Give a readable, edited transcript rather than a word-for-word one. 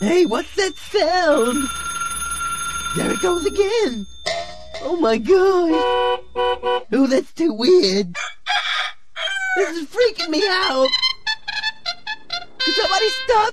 Hey, what's that sound? There it goes again. Oh my gosh. Oh, that's too weird. This is freaking me out. Could somebody stop